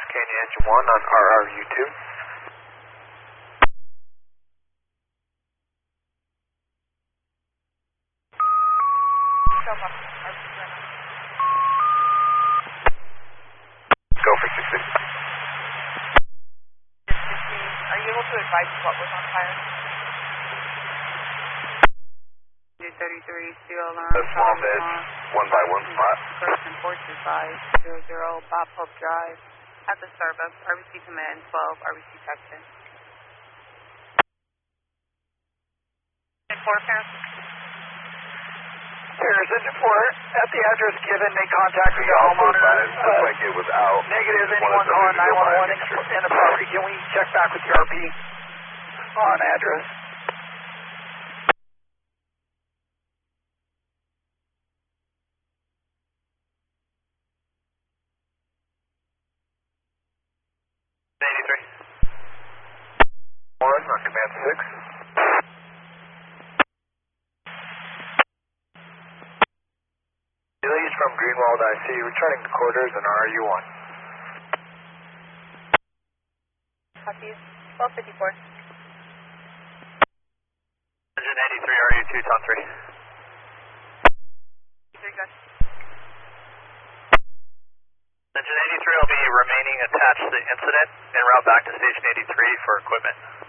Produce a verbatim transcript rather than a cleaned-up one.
Canyon Engine one on R R U two. Go for six six. Are you able to advise what was on fire? two thirty-three, steel alarm. A small miss, one by one spot. First and forces by zero zero, Bob Hope Drive. At the Starbucks, R B C Command twelve, R B C Texan. Four parents. There's engine four at the address given, make contact with the homeowner. Looks Uh, like it was out. negative, Just anyone wanted calling somebody to nine go by one one and in make sure. the, in the property, can we check back with the R P on address? eighty-three. Morris on command six. Release from Greenwald I C, returning to quarters in R U one. Copy. twelve fifty-four. Engine eighty-three, R U two, Tom three. Three good. Engine eighty-three will be remaining attached to the incident en route back to station eighty-three for equipment.